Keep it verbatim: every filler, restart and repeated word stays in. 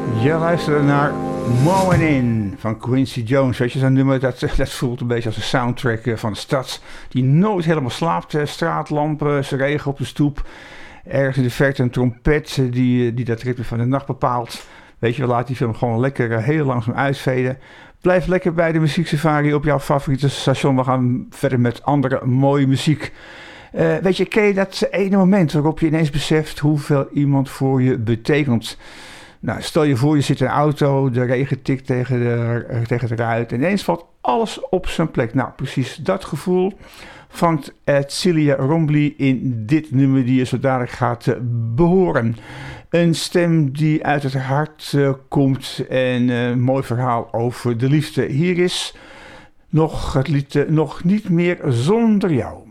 Je luistert naar Mowing In van Quincy Jones. Weet je, zo'n nummer dat, dat voelt een beetje als een soundtrack van de stad die nooit helemaal slaapt. Straatlampen, regen op de stoep. Ergens in de verte een trompet die, die dat ritme van de nacht bepaalt. Weet je, we laten die film gewoon lekker heel langzaam uitveden. Blijf lekker bij de muzieksafari op jouw favoriete station. We gaan verder met andere mooie muziek. Uh, weet je, ken je dat ene moment waarop je ineens beseft hoeveel iemand voor je betekent? Nou, stel je voor, je zit in een auto, de regen tikt tegen de, tegen de ruit en ineens valt alles op zijn plek. Nou, precies dat gevoel vangt Celia Rombly in dit nummer die je zo dadelijk gaat uh, behoren. Een stem die uit het hart uh, komt en uh, een mooi verhaal over de liefde. Hier is nog het lied uh, Nog niet meer zonder jou.